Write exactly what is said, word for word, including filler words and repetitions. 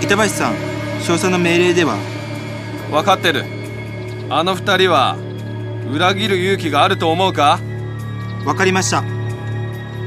板橋さん、少佐の命令では。 分かってる。あの二人は裏切る勇気があると思うか？ わかりました。